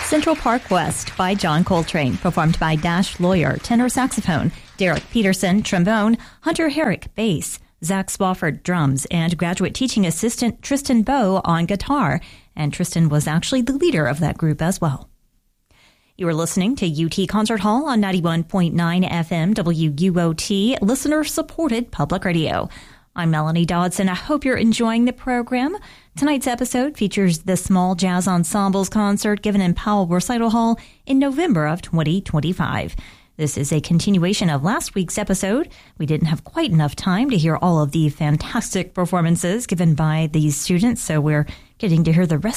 Central Park West by John Coltrane, performed by Dash Lawyer, tenor saxophone, Derek Peterson, trombone, Hunter Herrick, bass, Zach Spofford, drums, and graduate teaching assistant Tristan Bowe on guitar. And Tristan was actually the leader of that group as well. You are listening to UT Concert Hall on 91.9 FM WUOT, listener-supported public radio. I'm Melanie Dodson. I hope you're enjoying the program. Tonight's episode features the Small Jazz Ensembles concert given in Powell Recital Hall in November of 2025. This is a continuation of last week's episode. We didn't have quite enough time to hear all of the fantastic performances given by these students, so we're getting to hear the rest